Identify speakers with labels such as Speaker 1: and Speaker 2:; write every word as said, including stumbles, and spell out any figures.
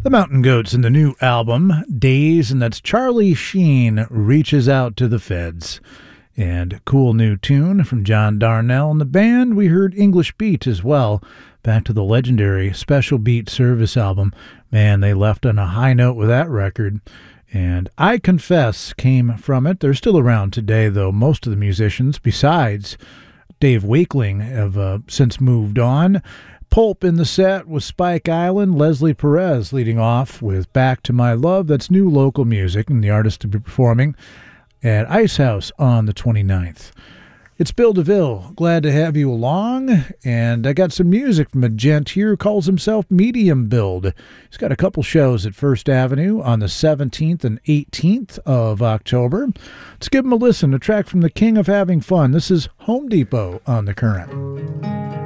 Speaker 1: The Mountain Goats in the new album, Days, and that's Charlie Sheen, Reaches Out to the Feds. And cool new tune from John Darnell and the band. We heard English Beat as well, back to the legendary Special Beat Service album. Man, they left on a high note with that record. And I Confess came from it. They're still around today, though. Most of the musicians, besides Dave Wakeling, have uh, since moved on. Pulp in the set with Spike Island, Leslie Perez leading off with Back to My Love. That's new local music, and the artist to be performing at Ice House on the twenty-ninth. It's Bill DeVille. Glad to have you along, and I got some music from a gent here who calls himself Medium Build. He's got a couple shows at First Avenue on the seventeenth and eighteenth of October. Let's give him a listen, a track from the King of Having Fun. This is Home Depot on The Current.